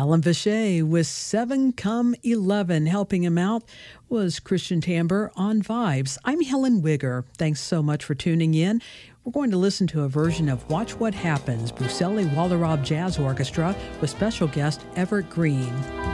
Alan Vichet with 7 Come 11. Helping him out was Christian Tamber on Vibes. I'm Helen Wigger. Thanks so much for tuning in. We're going to listen to a version of Watch What Happens, Buceli Wallerob Jazz Orchestra with special guest Everett Green.